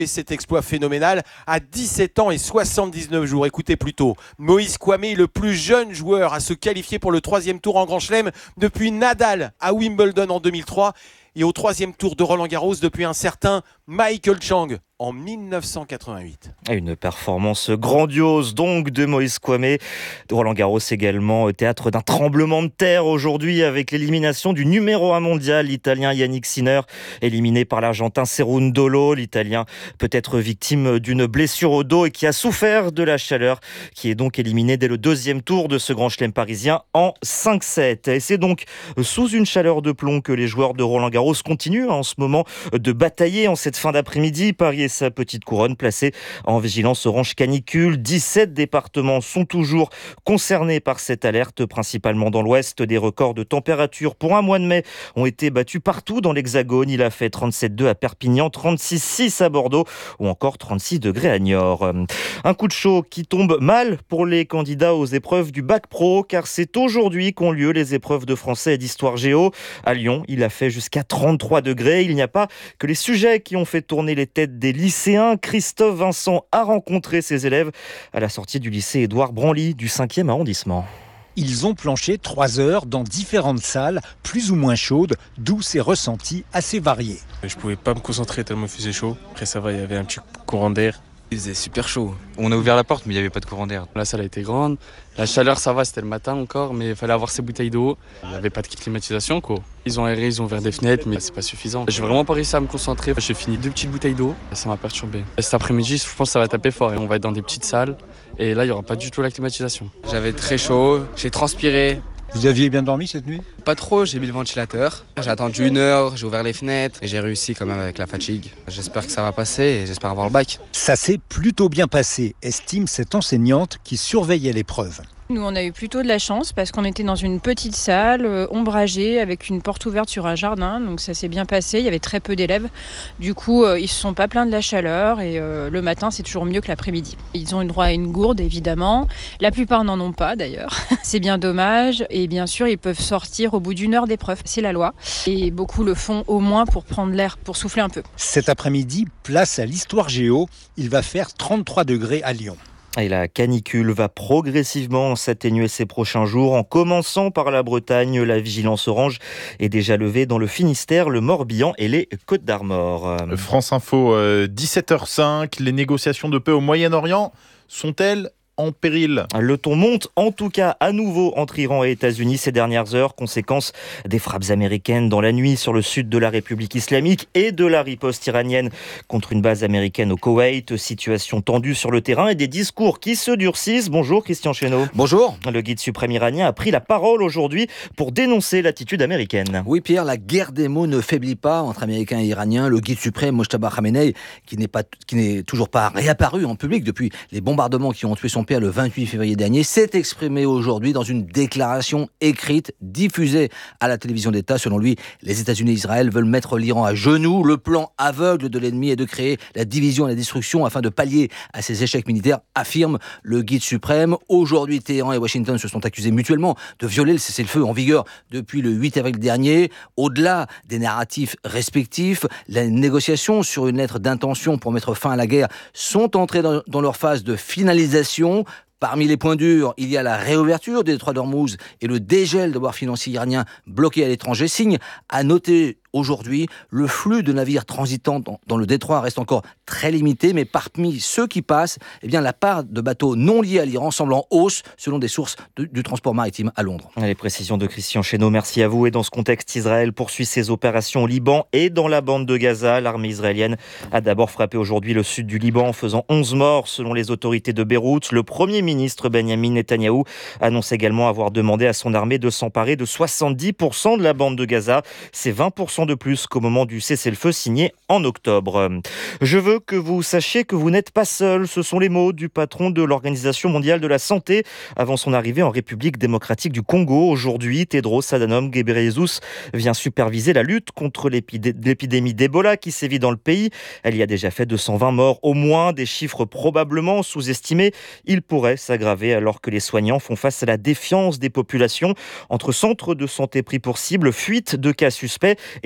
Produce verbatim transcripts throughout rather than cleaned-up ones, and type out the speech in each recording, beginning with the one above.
Et cet exploit phénoménal à dix-sept ans et soixante-dix-neuf jours. Écoutez plutôt, Moïse Kouame est le plus jeune joueur à se qualifier pour le troisième tour en Grand Chelem depuis Nadal à Wimbledon en deux mille trois et au troisième tour de Roland Garros depuis un certain Michael Chang en mille neuf cent quatre-vingt-huit. Une performance grandiose donc de Moïse Kouame. Roland Garros également théâtre d'un tremblement de terre aujourd'hui avec l'élimination du numéro un mondial, l'Italien Yannick Sinner, éliminé par l'Argentin Cerundolo. L'Italien peut être victime d'une blessure au dos et qui a souffert de la chaleur, qui est donc éliminé dès le deuxième tour de ce Grand Chelem parisien en cinq sept. Et c'est donc sous une chaleur de plomb que les joueurs de Roland Garros continuent en ce moment de batailler en cette fin d'après-midi. Paris et sa petite couronne placée en vigilance orange canicule. dix-sept départements sont toujours concernés par cette alerte, principalement dans l'ouest. Des records de température pour un mois de mai ont été battus partout dans l'Hexagone. Il a fait trente-sept degrés à Perpignan, trente-six virgule six à Bordeaux ou encore trente-six degrés à Niort. Un coup de chaud qui tombe mal pour les candidats aux épreuves du bac pro, car c'est aujourd'hui qu'ont lieu les épreuves de français et d'histoire géo. À Lyon, il a fait jusqu'à trente-trois degrés. Il n'y a pas que les sujets qui ont fait tourner les têtes des lycéens. Christophe Vincent a rencontré ses élèves à la sortie du lycée Édouard Branly du cinquième arrondissement. Ils ont planché trois heures dans différentes salles, plus ou moins chaudes, d'où ces ressentis assez variés. Je pouvais pas me concentrer tellement il faisait chaud. Après ça va, il y avait un petit courant d'air. Il faisait super chaud. On a ouvert la porte mais il n'y avait pas de courant d'air. La salle a été grande. La chaleur ça va, c'était le matin encore, mais il fallait avoir ses bouteilles d'eau. Il n'y avait pas de climatisation quoi. Ils ont aéré, ils ont ouvert des fenêtres, mais c'est pas suffisant. J'ai vraiment pas réussi à me concentrer. J'ai fini deux petites bouteilles d'eau et ça m'a perturbé. Cet après-midi, je pense que ça va taper fort et on va être dans des petites salles. Et là, il n'y aura pas du tout la climatisation. J'avais très chaud, j'ai transpiré. Vous aviez bien dormi cette nuit ? Pas trop, j'ai mis le ventilateur. J'ai attendu une heure, j'ai ouvert les fenêtres et j'ai réussi quand même avec la fatigue. J'espère que ça va passer et j'espère avoir le bac. Ça s'est plutôt bien passé, estime cette enseignante qui surveillait l'épreuve. Nous, on a eu plutôt de la chance parce qu'on était dans une petite salle euh, ombragée avec une porte ouverte sur un jardin. Donc ça s'est bien passé, il y avait très peu d'élèves. Du coup, euh, ils ne se sont pas plaints de la chaleur et euh, le matin, c'est toujours mieux que l'après-midi. Ils ont eu droit à une gourde, évidemment. La plupart n'en ont pas, d'ailleurs. C'est bien dommage. Et bien sûr, ils peuvent sortir au bout d'une heure d'épreuve. C'est la loi. Et beaucoup le font au moins pour prendre l'air, pour souffler un peu. Cet après-midi, place à l'histoire géo. Il va faire trente-trois degrés à Lyon. Et la canicule va progressivement s'atténuer ces prochains jours, en commençant par la Bretagne. La vigilance orange est déjà levée dans le Finistère, le Morbihan et les Côtes-d'Armor. France Info, euh, dix-sept heures cinq, les négociations de paix au Moyen-Orient sont-elles en péril? Le ton monte en tout cas à nouveau entre Iran et États-Unis ces dernières heures, conséquence des frappes américaines dans la nuit sur le sud de la République islamique et de la riposte iranienne contre une base américaine au Koweït. Situation tendue sur le terrain et des discours qui se durcissent. Bonjour Christian Chesneau. Bonjour. Le guide suprême iranien a pris la parole aujourd'hui pour dénoncer l'attitude américaine. Oui Pierre, la guerre des mots ne faiblit pas entre Américains et Iraniens. Le guide suprême Mojtaba Khamenei, qui n'est, pas, qui n'est toujours pas réapparu en public depuis les bombardements qui ont tué son père le vingt-huit février dernier, s'est exprimé aujourd'hui dans une déclaration écrite, diffusée à la télévision d'État. Selon lui, les États-Unis et Israël veulent mettre l'Iran à genoux. Le plan aveugle de l'ennemi est de créer la division et la destruction afin de pallier à ses échecs militaires, affirme le guide suprême. Aujourd'hui, Téhéran et Washington se sont accusés mutuellement de violer le cessez-le-feu en vigueur depuis le huit avril dernier. Au-delà des narratifs respectifs, les négociations sur une lettre d'intention pour mettre fin à la guerre sont entrées dans, dans leur phase de finalisation. Parmi les points durs, il y a la réouverture des détroits d'Ormuz et le dégel de voies financiers iraniens bloqués à l'étranger. Signe à noter aujourd'hui, le flux de navires transitant dans, dans le détroit reste encore très limité, mais parmi ceux qui passent, eh bien, la part de bateaux non liés à l'Iran semble en hausse, selon des sources de, du transport maritime à Londres. Les précisions de Christian Chesneau, merci à vous. Et dans ce contexte, Israël poursuit ses opérations au Liban et dans la bande de Gaza. L'armée israélienne a d'abord frappé aujourd'hui le sud du Liban en faisant onze morts selon les autorités de Beyrouth. Le premier ministre Benjamin Netanyahou annonce également avoir demandé à son armée de s'emparer de soixante-dix pour cent de la bande de Gaza. C'est vingt pour cent de plus qu'au moment du cessez-le-feu signé en octobre. Je veux que vous sachiez que vous n'êtes pas seul. Ce sont les mots du patron de l'Organisation mondiale de la santé avant son arrivée en République démocratique du Congo. Aujourd'hui, Tedros Adhanom Ghebreyesus vient superviser la lutte contre l'épidé- l'épidémie d'Ebola qui sévit dans le pays. Elle y a déjà fait deux cent vingt morts au moins, des chiffres probablement sous-estimés. Il pourrait s'aggraver alors que les soignants font face à la défiance des populations entre centres de santé pris pour cible, fuite de cas suspects et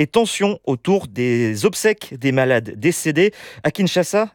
et tension autour des obsèques des malades décédés. À Kinshasa,